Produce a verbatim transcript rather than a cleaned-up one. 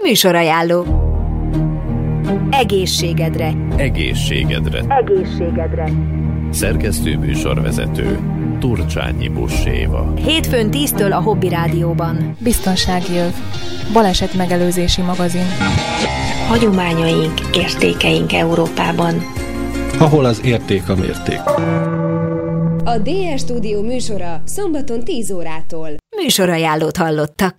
Műsorajánló. Egészségedre. Egészségedre. Egészségedre. Szerkesztő műsorvezető Turcsányi Buss-Éva. Hétfőn tíztől a Hobby Rádióban. Biztonsági öv. Baleset megelőzési magazin. Hagyományaink, értékeink Európában. Ahol az érték a mérték. A dé er Stúdió műsora szombaton tíz órától. Műsorajánlót hallottak.